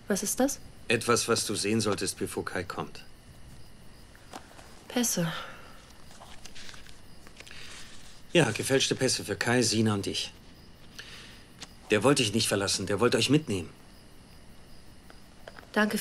Was ist das? Etwas, was du sehen solltest, bevor Kai kommt. Pässe. Ja, gefälschte Pässe für Kai, Sina und dich. Der wollte dich nicht verlassen, der wollte euch mitnehmen. Danke